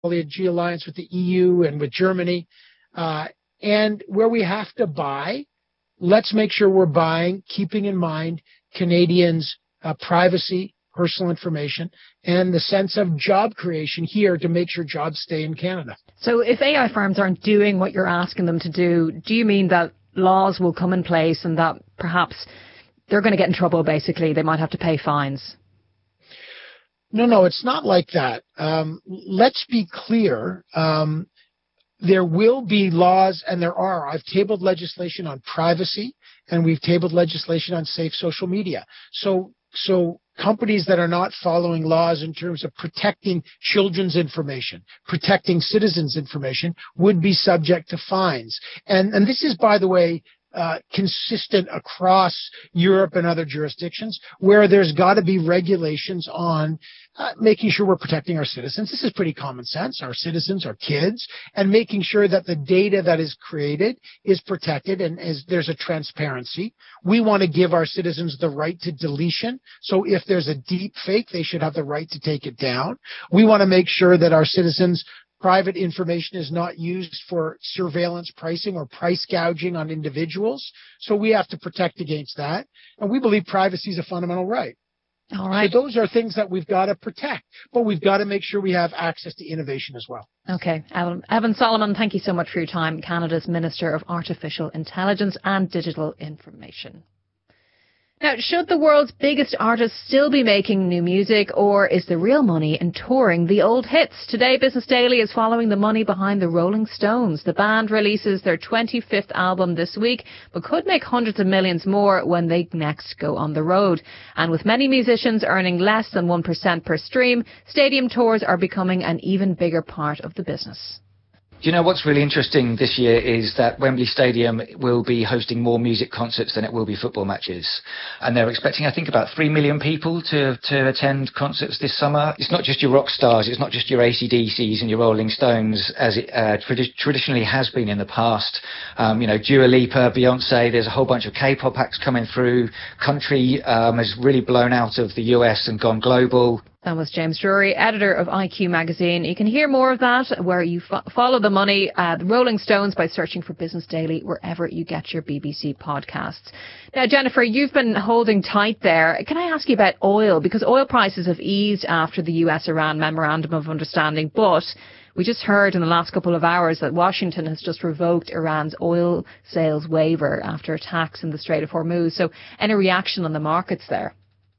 alliance with the EU and with Germany. And where we have to buy, let's make sure we're buying, keeping in mind Canadians' privacy, personal information, and the sense of job creation here to make sure jobs stay in Canada. So if AI firms aren't doing what you're asking them to do you mean that laws will come in place and that perhaps they're going to get in trouble, basically? They might have to pay fines? No, it's not like that. Let's be clear. There will be laws, and there are. I've tabled legislation on privacy, and we've tabled legislation on safe social media. So companies that are not following laws in terms of protecting children's information, protecting citizens' information, would be subject to fines. And this is, by the way, consistent across Europe and other jurisdictions where there's got to be regulations on making sure we're protecting our citizens. This is pretty common sense, our citizens, our kids, and making sure that the data that is created is protected and there's a transparency. We want to give our citizens the right to deletion. So if there's a deep fake, they should have the right to take it down. We want to make sure that our citizens' private information is not used for surveillance pricing or price gouging on individuals. So we have to protect against that. And we believe privacy is a fundamental right. All right. So those are things that we've got to protect, but we've got to make sure we have access to innovation as well. Okay. Evan Solomon, thank you so much for your time. Canada's Minister of Artificial Intelligence and Digital Information. Now, should the world's biggest artists still be making new music, or is the real money in touring the old hits? Today, Business Daily is following the money behind the Rolling Stones. The band releases their 25th album this week, but could make hundreds of millions more when they next go on the road. And with many musicians earning less than 1% per stream, stadium tours are becoming an even bigger part of the business. Do you know what's really interesting this year is that Wembley Stadium will be hosting more music concerts than it will be football matches. And they're expecting, I think, about 3 million people to attend concerts this summer. It's not just your rock stars, it's not just your AC/DCs and your Rolling Stones, as it traditionally has been in the past. Dua Lipa, Beyonce, there's a whole bunch of K-pop acts coming through. Country has really blown out of the US and gone global. That was James Drury, editor of IQ magazine. You can hear more of that where you follow the money, the Rolling Stones, by searching for Business Daily wherever you get your BBC podcasts. Now, Jennifer, you've been holding tight there. Can I ask you about oil? Because oil prices have eased after the US-Iran Memorandum of Understanding, but we just heard in the last couple of hours that Washington has just revoked Iran's oil sales waiver after attacks in the Strait of Hormuz. So any reaction on the markets there?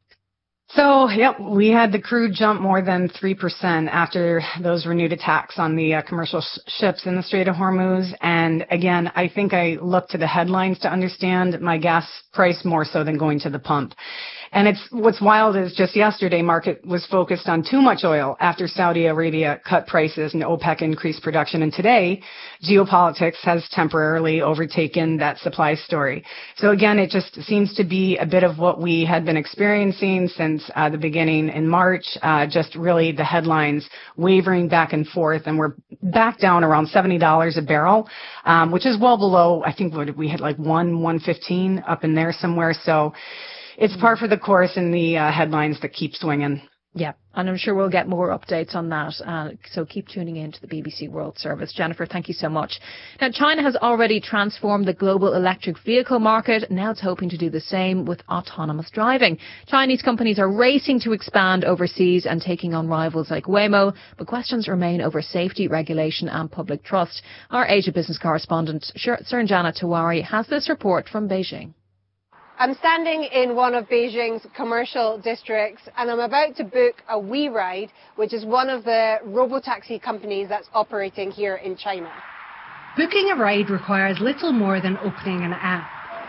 So, we had the crude jump more than 3% after those renewed attacks on the commercial ships in the Strait of Hormuz. And again, I think I looked to the headlines to understand my gas price more so than going to the pump. And what's wild is just yesterday, market was focused on too much oil after Saudi Arabia cut prices and OPEC increased production. And today, geopolitics has temporarily overtaken that supply story. So again, it just seems to be a bit of what we had been experiencing since the beginning in March, just really the headlines wavering back and forth. And we're back down around $70 a barrel, which is well below, I think we had like $115 up in there somewhere. So it's par for the course in the headlines that keep swinging. Yeah, and I'm sure we'll get more updates on that. So keep tuning in to the BBC World Service. Jennifer, thank you so much. Now, China has already transformed the global electric vehicle market. Now it's hoping to do the same with autonomous driving. Chinese companies are racing to expand overseas and taking on rivals like Waymo, but questions remain over safety, regulation and public trust. Our Asia Business correspondent, Surnjana Tiwari, has this report from Beijing. I'm standing in one of Beijing's commercial districts and I'm about to book a WeRide, which is one of the robotaxi companies that's operating here in China. Booking a ride requires little more than opening an app.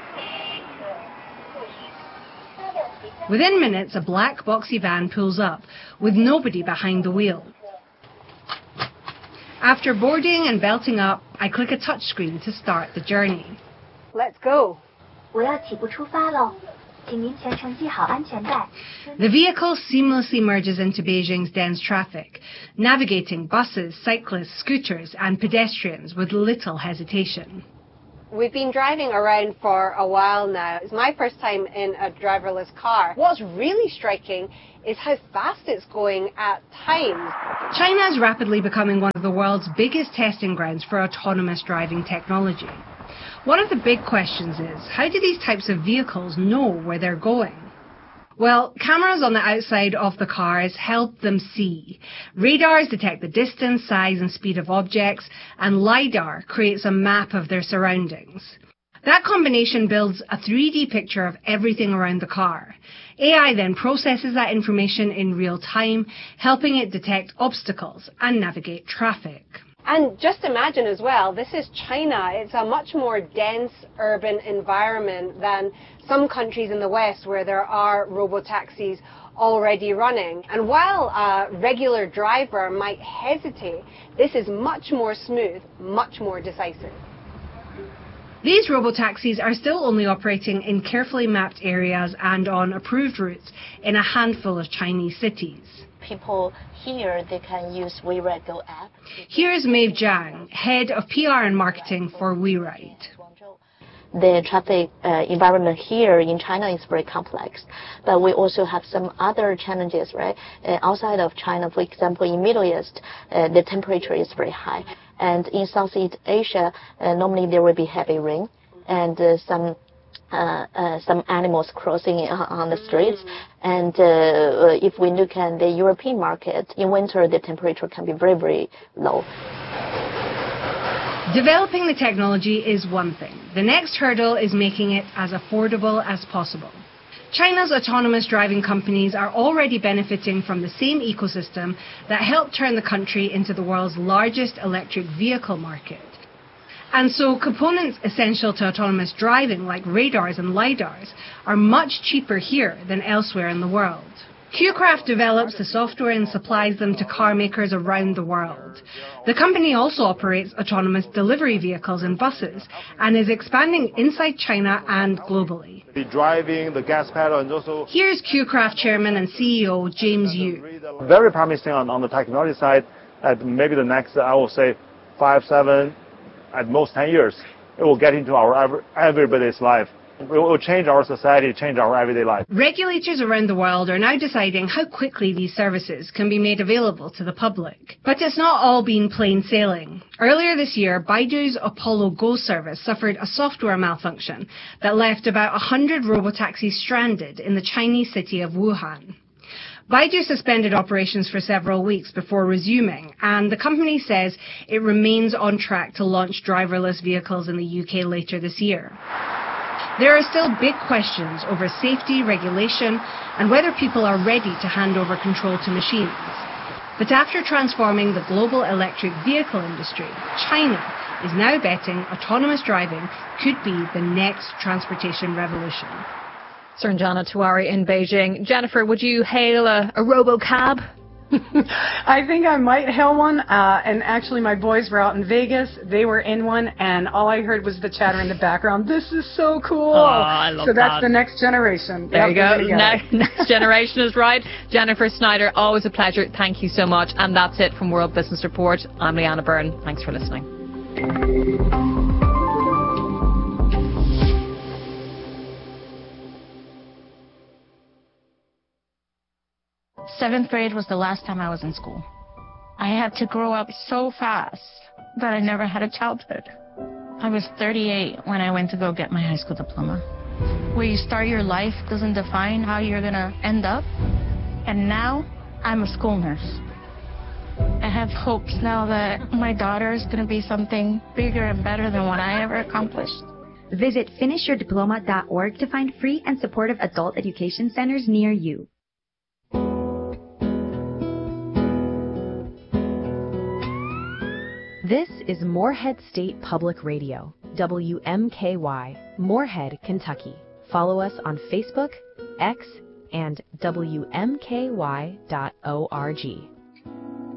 Within minutes, a black boxy van pulls up with nobody behind the wheel. After boarding and belting up, I click a touchscreen to start the journey. Let's go. The vehicle seamlessly merges into Beijing's dense traffic, navigating buses, cyclists, scooters and pedestrians with little hesitation. We've been driving around for a while now. It's my first time in a driverless car. What's really striking is how fast it's going at times. China is rapidly becoming one of the world's biggest testing grounds for autonomous driving technology. One of the big questions is, how do these types of vehicles know where they're going? Well, cameras on the outside of the cars help them see. Radars detect the distance, size and speed of objects, and LiDAR creates a map of their surroundings. That combination builds a 3D picture of everything around the car. AI then processes that information in real time, helping it detect obstacles and navigate traffic. And just imagine as well, this is China. It's a much more dense urban environment than some countries in the West where there are robotaxis already running. And while a regular driver might hesitate, this is much more smooth, much more decisive. These robotaxis are still only operating in carefully mapped areas and on approved routes in a handful of Chinese cities. People here, they can use WeRide Go app. Here's Maeve Zhang, head of PR and marketing for WeRide. The traffic environment here in China is very complex, but we also have some other challenges, right? Outside of China, for example, in Middle East, the temperature is very high. And in Southeast Asia, normally there will be heavy rain and some animals crossing on the streets. And if we look at the European market, in winter the temperature can be very, very low. Developing the technology is one thing. The next hurdle is making it as affordable as possible. China's autonomous driving companies are already benefiting from the same ecosystem that helped turn the country into the world's largest electric vehicle market. And so components essential to autonomous driving, like radars and LiDARs, are much cheaper here than elsewhere in the world. QCraft develops the software and supplies them to car makers around the world. The company also operates autonomous delivery vehicles and buses and is expanding inside China and globally. The driving, the gas pedal, and also... Here's QCraft chairman and CEO James Yu. Very promising on the technology side. At maybe the next, I will say, 5, 7, at most 10 years, it will get into our everybody's life. It will change our society, change our everyday life. Regulators around the world are now deciding how quickly these services can be made available to the public. But it's not all been plain sailing. Earlier this year, Baidu's Apollo Go service suffered a software malfunction that left about 100 robotaxis stranded in the Chinese city of Wuhan. Baidu suspended operations for several weeks before resuming, and the company says it remains on track to launch driverless vehicles in the UK later this year. There are still big questions over safety, regulation, and whether people are ready to hand over control to machines. But after transforming the global electric vehicle industry, China is now betting autonomous driving could be the next transportation revolution. Surnjana Tiwari in Beijing. Jennifer, would you hail a robo-cab? I think I might hail one, and actually my boys were out in Vegas, they were in one, and all I heard was the chatter in the background. This is so cool. Oh, I love so that's the next generation. There you go. Next generation is right. Jennifer Snyder, always a pleasure. Thank you so much. And that's it from World Business Report. I'm Leanna Byrne. Thanks for listening. Seventh grade was the last time I was in school. I had to grow up so fast that I never had a childhood. I was 38 when I went to go get my high school diploma. Where you start your life doesn't define how you're gonna end up. And now, I'm a school nurse. I have hopes now that my daughter is gonna be something bigger and better than what I ever accomplished. Visit finishyourdiploma.org to find free and supportive adult education centers near you. This is Morehead State Public Radio, WMKY, Morehead, Kentucky. Follow us on Facebook, X, and WMKY.org.